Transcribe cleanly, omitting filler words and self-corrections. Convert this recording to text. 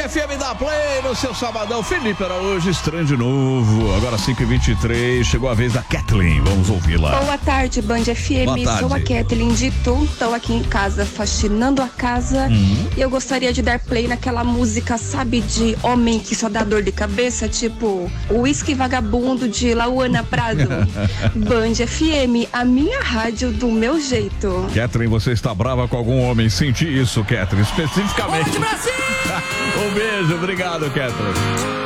FM da Play no seu sabadão. Felipe Araújo, estranho de novo. Agora 5h23, chegou a vez da Kathleen. Vamos ouvi-la. Boa tarde, Band FM. Sou a Kathleen de Tu. Estou aqui em casa faxinando a casa. E eu gostaria de dar play naquela música, sabe, de homem que só dá dor de cabeça, tipo Whisky Vagabundo de Lauana Prado. Band FM, a minha rádio do meu jeito. Kathleen, você está brava com algum homem? Senti isso, Kathleen, especificamente. Um beijo, obrigado, Kathleen.